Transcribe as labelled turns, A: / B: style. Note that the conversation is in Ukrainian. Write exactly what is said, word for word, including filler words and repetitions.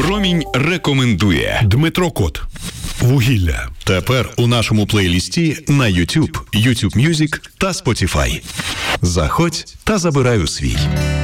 A: Промінь рекомендує.
B: Дмитро Кот. Вугілля.
C: Тепер у нашому плейлісті на YouTube, YouTube Music та Spotify. Заходь та забирай у свій.